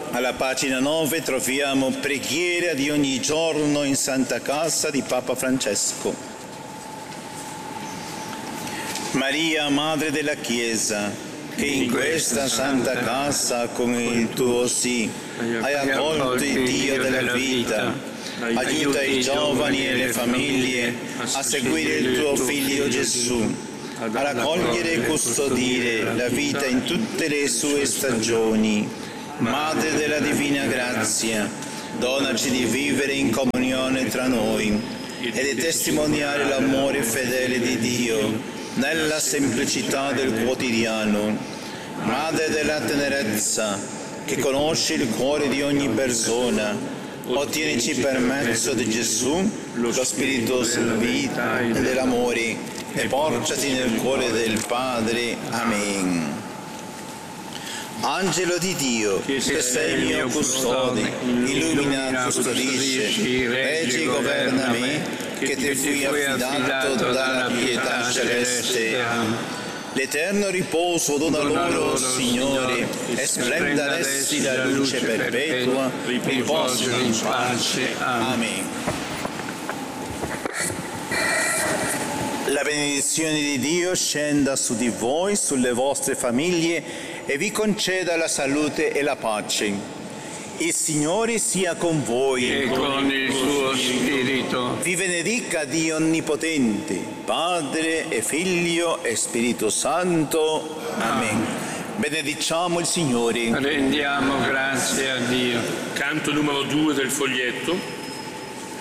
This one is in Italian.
Alla pagina 9 troviamo preghiera di ogni giorno in Santa Casa di Papa Francesco. Maria, Madre della Chiesa, che in questa Santa Casa con il tuo sì hai accolto il Dio della vita, aiuta i giovani e le famiglie a seguire il tuo Figlio Gesù, a raccogliere e custodire la vita in tutte le sue stagioni. Madre della Divina Grazia, donaci di vivere in comunione tra noi e di testimoniare l'amore fedele di Dio nella semplicità del quotidiano. Madre della tenerezza, che conosci il cuore di ogni persona, ottienici per mezzo di Gesù lo spirito della vita e dell'amore e portati nel cuore del Padre. Amen. Angelo di Dio, che sei mio custode, illumina, custodisce, reggi e governa me, che ti fui affidato dalla pietà celeste. L'eterno riposo dona loro, Signore, e splenda ad essi la luce perpetua, riposino in pace. Amen. La benedizione di Dio scenda su di voi, sulle vostre famiglie, e vi conceda la salute e la pace. Il Signore sia con voi. E con il suo spirito. Vi benedica Dio Onnipotente, Padre e Figlio e Spirito Santo. Amen. Benediciamo il Signore. Rendiamo grazie a Dio. Canto numero 2 del foglietto.